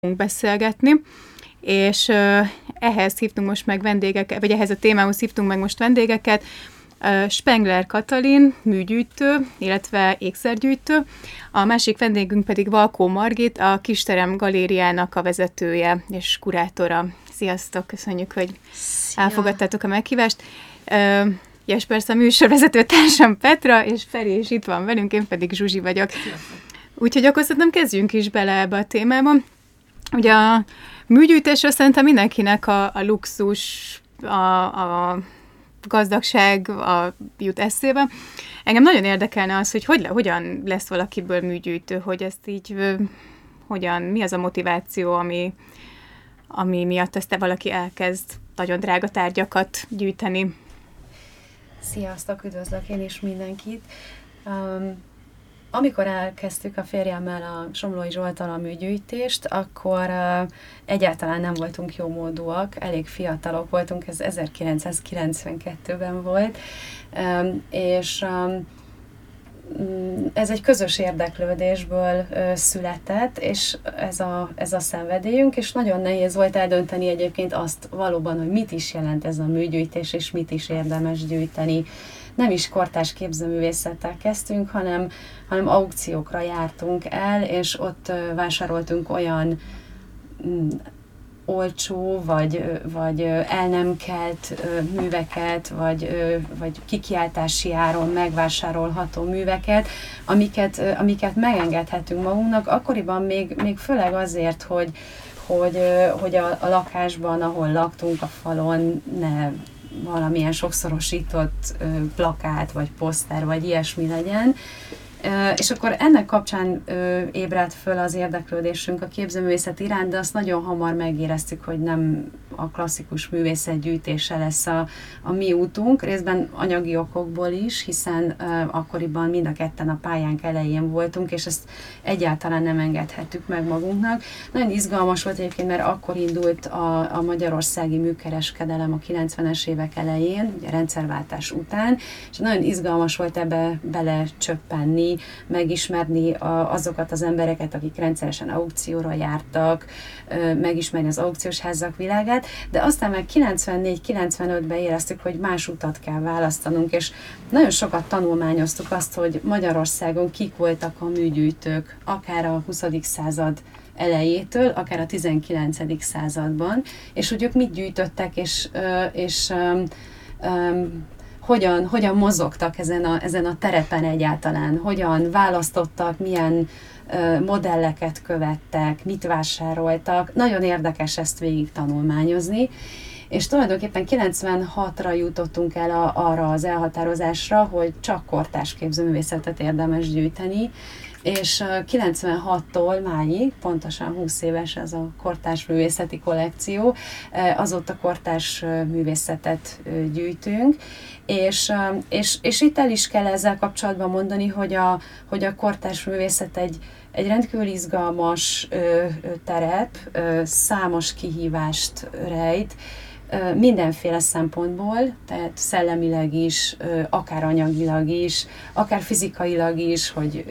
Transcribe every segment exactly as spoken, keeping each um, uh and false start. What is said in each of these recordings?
beszélgetni, és uh, ehhez hívtunk most meg vendégeket, vagy ehhez a témához hívtunk meg most vendégeket, uh, Spengler Katalin, műgyűjtő, illetve ékszergyűjtő, a másik vendégünk pedig Valkó Margit, a Kisterem Galériának a vezetője és kurátora. Sziasztok, köszönjük, hogy Szia. elfogadtátok a meghívást. Uh, és persze a műsorvezető társam Petra, és Feri is itt van velünk, én pedig Zsuzsi vagyok. Úgyhogy akkor szerintem kezdjünk is bele ebbe a témába. Ugye a műgyűjtésről szerintem mindenkinek a, a luxus, a, a gazdagság a, jut eszébe. Engem nagyon érdekelne az, hogy, hogy hogyan lesz valakiből műgyűjtő, hogy ezt így, hogyan, mi az a motiváció, ami, ami miatt ezt valaki elkezd nagyon drága tárgyakat gyűjteni. Sziasztok, üdvözlök én is mindenkit. Um, Amikor elkezdtük a férjemmel, a Somlói Zsolttal a műgyűjtést, akkor uh, egyáltalán nem voltunk jómódúak, elég fiatalok voltunk, ez ezerkilencszázkilencvenkettőben volt, um, és um, ez egy közös érdeklődésből uh, született, és ez a, ez a szenvedélyünk, és nagyon nehéz volt eldönteni egyébként azt valóban, hogy mit is jelent ez a műgyűjtés, és mit is érdemes gyűjteni. Nem is kortárs képzőművészettel kezdtünk, hanem, hanem aukciókra jártunk el, és ott uh, vásároltunk olyan mm, olcsó, vagy, vagy el nem kelt uh, műveket, vagy, uh, vagy kikiáltási áron megvásárolható műveket, amiket, uh, amiket megengedhetünk magunknak, akkoriban még, még főleg azért, hogy, hogy, uh, hogy a, a lakásban, ahol laktunk, a falon ne valamilyen sokszorosított ö, plakát, vagy poszter, vagy ilyesmi legyen. Ö, és akkor ennek kapcsán ö, ébredt föl az érdeklődésünk a képzőművészet iránt, de azt nagyon hamar megéreztük, hogy nem a klasszikus művészetgyűjtése lesz a, a mi útunk, részben anyagi okokból is, hiszen ö, akkoriban mind a ketten a pályánk elején voltunk, és ezt egyáltalán nem engedhettük meg magunknak. Nagyon izgalmas volt egyébként, mert akkor indult a, a magyarországi műkereskedelem a kilencvenes évek elején, ugye rendszerváltás után, és nagyon izgalmas volt ebbe belecsöppenni, megismerni a, azokat az embereket, akik rendszeresen aukcióra jártak, ö, megismerni az aukciós házak világát, de aztán meg kilencvennégy kilencvenötben éreztük, hogy más utat kell választanunk, és nagyon sokat tanulmányoztuk azt, hogy Magyarországon kik voltak a műgyűjtők, akár a huszadik század elejétől, akár a tizenkilencedik században, és hogy ők mit gyűjtöttek, és, és um, um, hogyan, hogyan mozogtak ezen a, ezen a terepen egyáltalán, hogyan választottak, milyen uh, modelleket követtek, mit vásároltak. Nagyon érdekes ezt végig tanulmányozni, és tulajdonképpen kilencvenhatra jutottunk el a, arra az elhatározásra, hogy csak kortárs képzőművészetet érdemes gyűjteni, és kilencvenhattól máig, pontosan húsz éves ez a kortárs művészeti kollekció, azóta kortárs művészetet gyűjtünk, és, és, és itt el is kell ezzel kapcsolatban mondani, hogy a, hogy a kortárs művészet egy, egy rendkívül izgalmas terep, számos kihívást rejt, mindenféle szempontból, tehát szellemileg is, akár anyagilag is, akár fizikailag is, hogy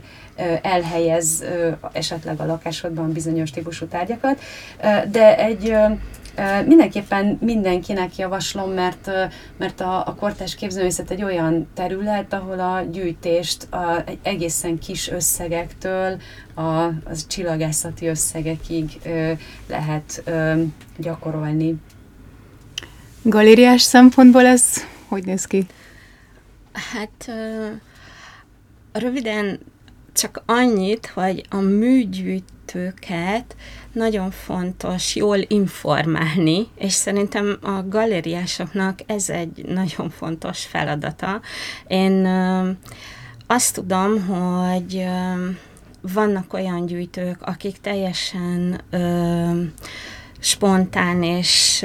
elhelyez esetleg a lakásodban bizonyos típusú tárgyakat, de egy mindenképpen mindenkinek javaslom, mert, mert a, a kortárs képzőművészet egy olyan terület, ahol a gyűjtést a, egy egészen kis összegektől a, a csillagászati összegekig lehet gyakorolni. Galériás szempontból ez hogy néz ki? Hát röviden csak annyit, hogy a műgyűjtőket nagyon fontos jól informálni, és szerintem a galériásoknak ez egy nagyon fontos feladata. Én azt tudom, hogy vannak olyan gyűjtők, akik teljesen spontán és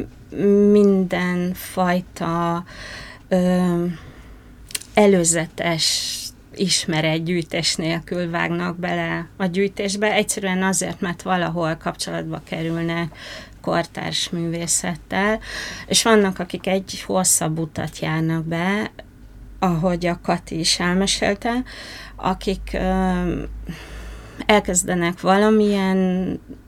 mindenfajta ö, előzetes ismeretgyűjtés nélkül vágnak bele a gyűjtésbe, egyszerűen azért, mert valahol kapcsolatba kerülnek kortárs művészettel, és vannak, akik egy hosszabb utat járnak be, ahogy a Kati is elmesélte, akik ö, elkezdenek valamilyen